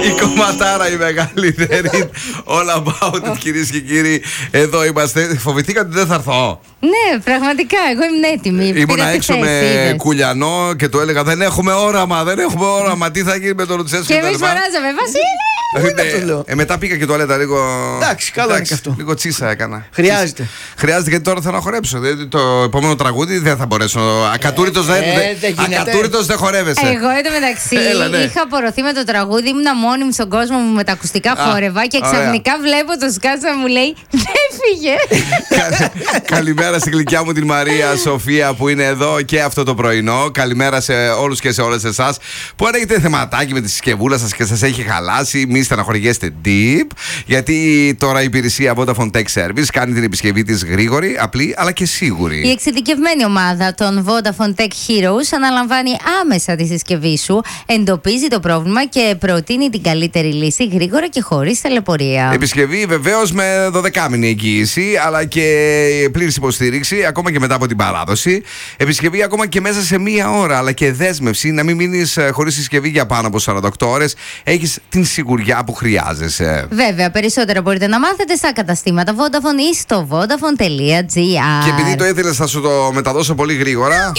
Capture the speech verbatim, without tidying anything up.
Η κομματάρα η μεγαλύτερη. All about it, κυρίες και κύριοι. Εδώ είμαστε. Φοβηθήκατε ότι δεν θα έρθω? Ναι, πραγματικά, εγώ ήμουν έτοιμη. Ήμουν έξω με Κουλιανό και του έλεγα: δεν έχουμε όραμα, δεν έχουμε όραμα. Τι θα γίνει με τον Λουτσέσκου? Και εμείς φωνάζαμε, Βασίλη! Ε, μετά πήγα και τουαλέτα λίγο. Εντάξει, καλό είναι και αυτό. Λίγο τσίσα έκανα. Χρειάζεται. Χρειάζεται, γιατί τώρα θέλω να χορέψω. Δηλαδή, το επόμενο τραγούδι δεν θα μπορέσω. Ακατούρητος δεν, δεν χορεύεσαι. Εγώ εντωμεταξύ ναι. είχα απορροθεί με το τραγούδι, ήμουν μόνη μου στον κόσμο μου με τα ακουστικά, Α, χόρευα και ξαφνικά ωραία. Βλέπω το Σκάτσα να μου λέει: δεν φύγε. Καλημέρα στην γλυκιά μου την Μαρία Σοφία που είναι εδώ και αυτό το πρωινό. Καλημέρα σε όλους και σε όλες εσάς που αν έχετε θεματάκι με τη συσκευούλα σας και σας έχει χαλάσει, μη στεναχωριέστε deep, γιατί τώρα η υπηρεσία Vodafone Tech Service κάνει την επισκευή της γρήγορη, απλή αλλά και σίγουρη. Η εξειδικευμένη ομάδα των Vodafone Tech Heroes αναλαμβάνει άμεσα τη συσκευή σου, εντοπίζει το πρόβλημα και προτείνει την καλύτερη λύση γρήγορα και χωρίς ταλαιπωρία. Επισκευή βεβαίως με δωδεκάμηνη εγγύηση, αλλά και πλήρης υποστήριξη ακόμα και μετά από την παράδοση. Επισκευή ακόμα και μέσα σε μία ώρα, αλλά και δέσμευση να μην μείνεις χωρίς συσκευή για πάνω από σαράντα οκτώ ώρες. Έχεις την σιγουριά που χρειάζεσαι. Βέβαια, περισσότερα μπορείτε να μάθετε στα καταστήματα Vodafone ή στο vodafone τελεία gr. Και επειδή το ήθελες, θα σου το μεταδώσω πολύ γρήγορα.